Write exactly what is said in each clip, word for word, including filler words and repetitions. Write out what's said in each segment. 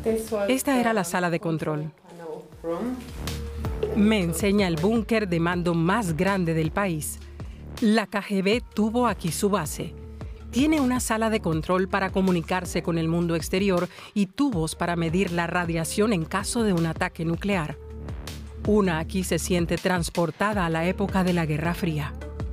Esta era la sala de control. Me enseña el búnker de mando más grande del país. La K G B tuvo aquí su base. Tiene una sala de control para comunicarse con el mundo exterior y tubos para medir la radiación en caso de un ataque nuclear. Una aquí se siente transportada a la época de la Guerra Fría.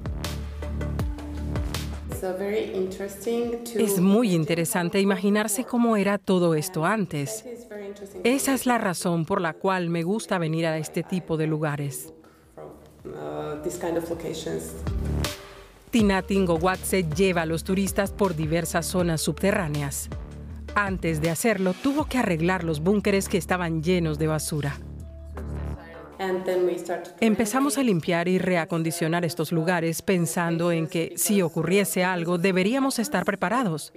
Es muy interesante imaginarse cómo era todo esto antes. Esa es la razón por la cual me gusta venir a este tipo de lugares. Tinati Ngowatse lleva a los turistas por diversas zonas subterráneas. Antes de hacerlo, tuvo que arreglar los búnkeres que estaban llenos de basura. Empezamos a limpiar y reacondicionar estos lugares pensando en que si ocurriese algo deberíamos estar preparados.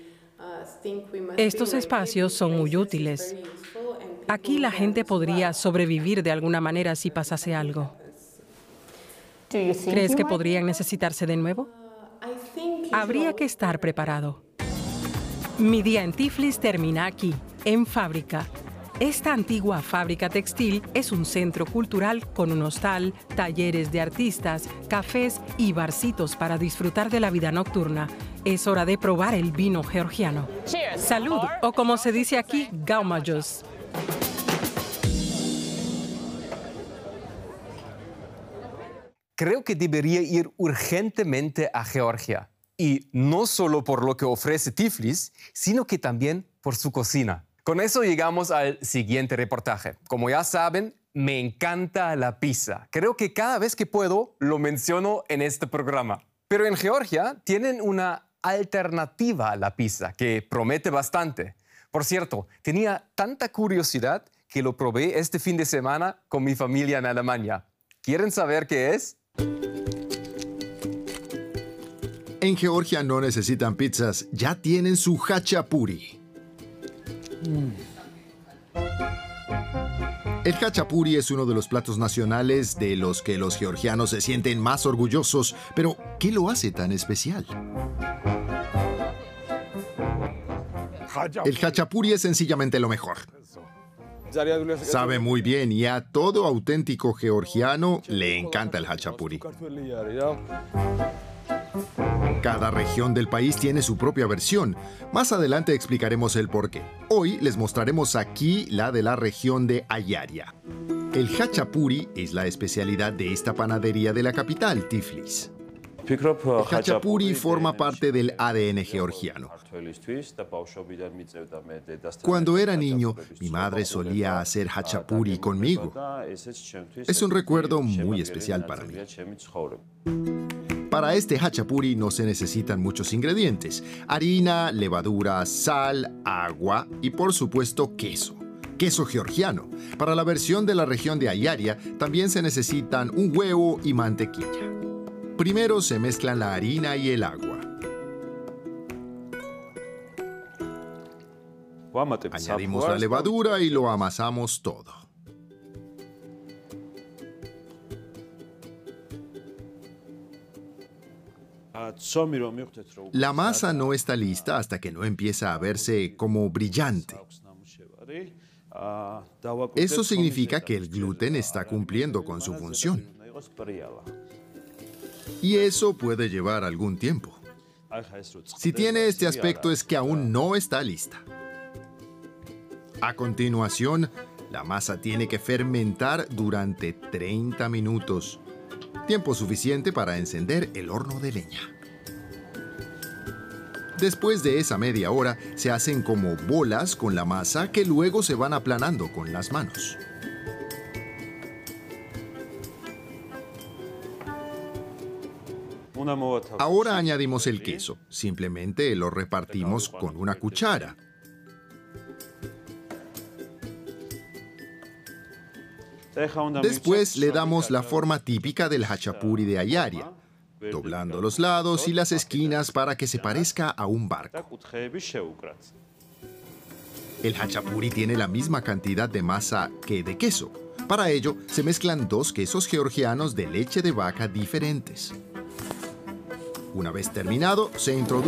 Estos espacios son muy útiles. Aquí la gente podría sobrevivir de alguna manera si pasase algo. ¿Crees que podrían necesitarse de nuevo? Habría que estar preparado. Mi día en Tiflis termina aquí, en Fábrica. Esta antigua fábrica textil es un centro cultural con un hostal, talleres de artistas, cafés y barcitos para disfrutar de la vida nocturna. Es hora de probar el vino georgiano. Cheers. Salud, o como se dice aquí, gaumayos. Creo que debería ir urgentemente a Georgia. Y no solo por lo que ofrece Tiflis, sino que también por su cocina. Con eso llegamos al siguiente reportaje. Como ya saben, me encanta la pizza. Creo que cada vez que puedo lo menciono en este programa. Pero en Georgia tienen una alternativa a la pizza que promete bastante. Por cierto, tenía tanta curiosidad que lo probé este fin de semana con mi familia en Alemania. ¿Quieren saber qué es? En Georgia no necesitan pizzas, ya tienen su hachapuri. El hachapuri es uno de los platos nacionales de los que los georgianos se sienten más orgullosos. Pero, ¿qué lo hace tan especial? El hachapuri es sencillamente lo mejor. Sabe muy bien y a todo auténtico georgiano le encanta el hachapuri. Cada región del país tiene su propia versión. Más adelante explicaremos el porqué. Hoy les mostraremos aquí la de la región de Ayaria. El hachapuri es la especialidad de esta panadería de la capital, Tiflis. El hachapuri forma parte del A D N georgiano. Cuando era niño, mi madre solía hacer hachapuri conmigo. Es un recuerdo muy especial para mí. Para este hachapuri no se necesitan muchos ingredientes: harina, levadura, sal, agua y por supuesto queso. Queso georgiano. Para la versión de la región de Ayaria también se necesitan un huevo y mantequilla. Primero se mezclan la harina y el agua. Añadimos la levadura y lo amasamos todo. La masa no está lista hasta que no empieza a verse como brillante. Eso significa que el gluten está cumpliendo con su función. Y eso puede llevar algún tiempo. Si tiene este aspecto es que aún no está lista. A continuación, la masa tiene que fermentar durante treinta minutos. Tiempo suficiente para encender el horno de leña. Después de esa media hora, se hacen como bolas con la masa que luego se van aplanando con las manos. Ahora añadimos el queso. Simplemente lo repartimos con una cuchara. Después le damos la forma típica del hachapuri de Ayaria, doblando los lados y las esquinas para que se parezca a un barco. El hachapuri tiene la misma cantidad de masa que de queso. Para ello, se mezclan dos quesos georgianos de leche de vaca diferentes. Una vez terminado, se introduce